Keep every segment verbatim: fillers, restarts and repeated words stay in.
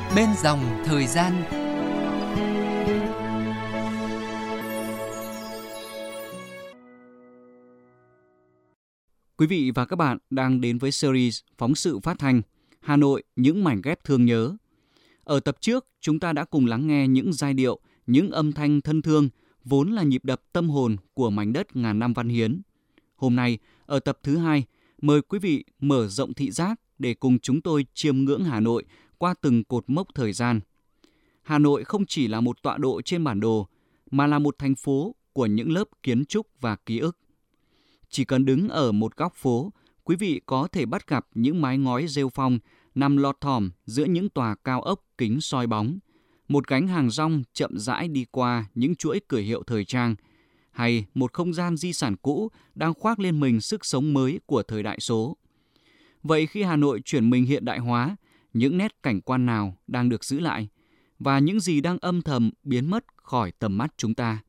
Bên dòng thời gian. Quý vị và các bạn đang đến với series phóng sự phát thanh Hà Nội những mảnh ghép thương nhớ. Ở tập trước, chúng ta đã cùng lắng nghe những giai điệu, những âm thanh thân thương, vốn là nhịp đập tâm hồn của mảnh đất ngàn năm văn hiến. Hôm nay, ở tập thứ hai, mời quý vị mở rộng thị giác để cùng chúng tôi chiêm ngưỡng Hà Nội qua từng cột mốc thời gian. Hà Nội không chỉ là một tọa độ trên bản đồ, mà là một thành phố của những lớp kiến trúc và ký ức. Chỉ cần đứng ở một góc phố, quý vị có thể bắt gặp những mái ngói rêu phong nằm lọt thỏm giữa những tòa cao ốc kính soi bóng, một gánh hàng rong chậm rãi đi qua những chuỗi cửa hiệu thời trang, hay một không gian di sản cũ đang khoác lên mình sức sống mới của thời đại số. Vậy khi Hà Nội chuyển mình hiện đại hóa, những nét cảnh quan nào đang được giữ lại, và những gì đang âm thầm biến mất khỏi tầm mắt chúng ta?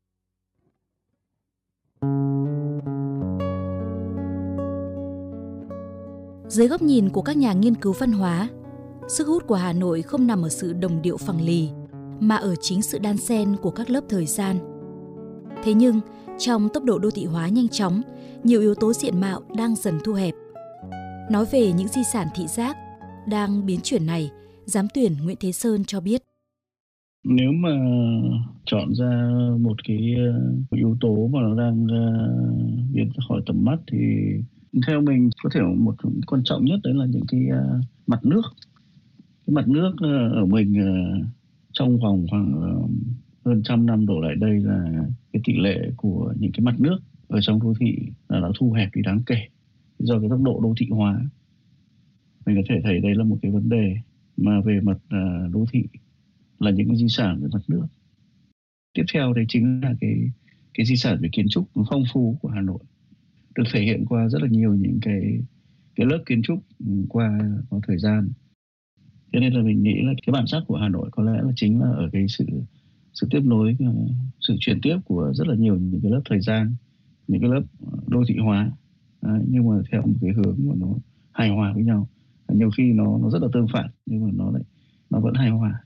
Dưới góc nhìn của các nhà nghiên cứu văn hóa, sức hút của Hà Nội không nằm ở sự đồng điệu phẳng lì, mà ở chính sự đan xen của các lớp thời gian. Thế nhưng, trong tốc độ đô thị hóa nhanh chóng, nhiều yếu tố diện mạo đang dần thu hẹp. Nói về những di sản thị giác đang biến chuyển này, giám tuyển Nguyễn Thế Sơn cho biết. Nếu mà chọn ra một cái yếu tố mà nó đang uh, biến ra khỏi tầm mắt thì theo mình có thể một quan trọng nhất đấy là những cái uh, mặt nước. Cái mặt nước uh, ở mình uh, trong vòng khoảng uh, hơn trăm năm đổ lại đây là cái tỷ lệ của những cái mặt nước ở trong đô thị là nó thu hẹp đi đáng kể do cái tốc độ đô thị hóa. Mình có thể thấy đây là một cái vấn đề mà về mặt uh, đô thị là những cái di sản về mặt nước. Tiếp theo đấy chính là cái cái di sản về kiến trúc phong phú của Hà Nội, được thể hiện qua rất là nhiều những cái cái lớp kiến trúc qua có thời gian. Cho nên là mình nghĩ là cái bản sắc của Hà Nội có lẽ là chính là ở cái sự sự tiếp nối, sự chuyển tiếp của rất là nhiều những cái lớp thời gian, những cái lớp đô thị hóa, à, nhưng mà theo một cái hướng mà nó hài hòa với nhau. Nhiều khi nó nó rất là tương phản nhưng mà nó lại nó vẫn hài hòa.